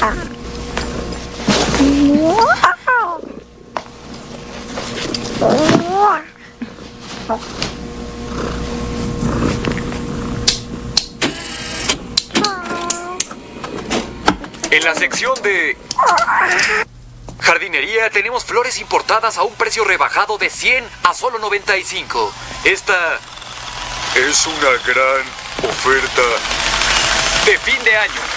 En la sección de jardinería tenemos flores importadas a un precio rebajado de 100 a solo 95. Esta es una gran oferta de fin de año.